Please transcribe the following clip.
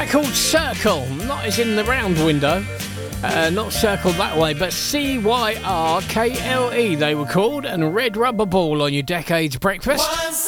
called Circle, not as in the round window, not circled that way, but Cyrkle they were called, and Red Rubber Ball on your Decades Breakfast.